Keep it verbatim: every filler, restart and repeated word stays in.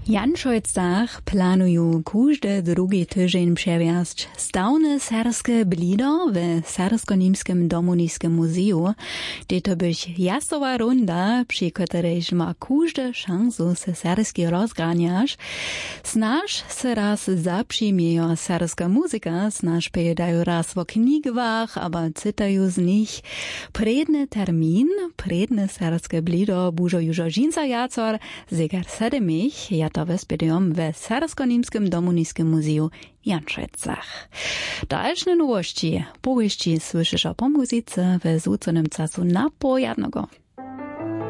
Janšojcach planujú kúžde druhý týždeň převiazť stavné serbské blido v Serbsko-nímskim domunískim muzeu. Tieto byť jasová runda, pri ktorej má kúžde šancu se serbsky rozgáňaš. Snaž se raz zapřímiejo serbská muzika, snaž pejedajú raz vo knigvách, aba citajú z nich. Predný termín, predné serbské blido bužo južo žinca jacor, zegar sedemich, ja to vespediom w Serbsko-nímskim domunískim muzeu Janšojcach. Dalsze nowości, powieści słyszysz o po muzyce w złuconym czasu na pojadnego.